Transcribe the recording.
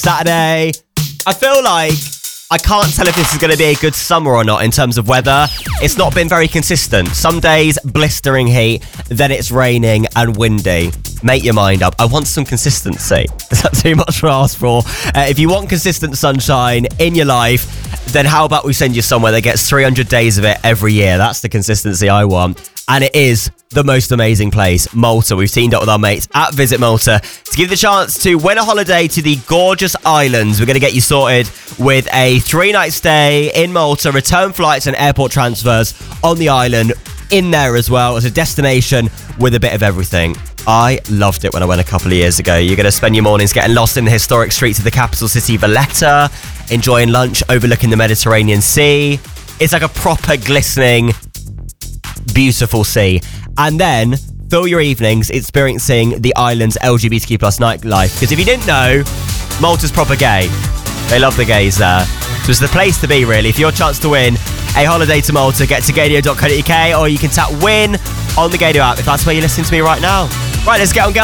Saturday. I feel like I can't tell if this is going to be a good summer or not in terms of weather. It's not been very consistent. Some days, blistering heat, then it's raining and windy. Make your mind up. I want some consistency. Is that too much to ask for? If you want consistent sunshine in your life, then how about we send you somewhere that gets 300 days of it every year? That's the consistency I want. And it is the most amazing place, Malta. We've teamed up with our mates at Visit Malta to give you the chance to win a holiday to the gorgeous islands. We're going to get you sorted with a 3-night stay in Malta, return flights and airport transfers on the island in there as well as a destination with a bit of everything. I loved it when I went a couple of years ago. You're going to spend your mornings getting lost in the historic streets of the capital city, Valletta, enjoying lunch overlooking the Mediterranean Sea. It's like a proper glistening, beautiful sea. And then fill your evenings experiencing the island's LGBTQ plus nightlife. Because if you didn't know, Malta's proper gay. They love the gays there. So it's the place to be, really. For your chance to win a holiday to Malta, get to gadio.co.uk or you can tap win on the Gadio app if that's where you're listening to me right now. Right, let's get on, girls.